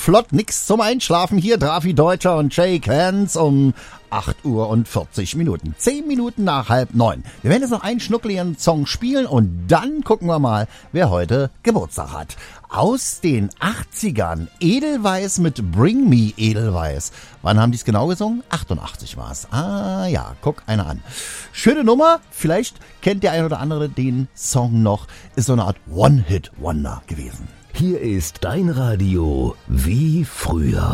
flott, nix zum Einschlafen. Hier Drafi Deutscher und Shake Hands um 8 Uhr und 40 Minuten. 10 Minuten nach 8:30. Wir werden jetzt noch einen schnuckeligen Song spielen und dann gucken wir mal, wer heute Geburtstag hat. Aus den 80ern, Edelweiss mit Bring Me Edelweiss. Wann haben die es genau gesungen? 88 war es. Ah ja, guck einer an. Schöne Nummer, vielleicht kennt der ein oder andere den Song noch. Ist so eine Art One-Hit-Wonder gewesen. Hier ist dein Radio wie früher.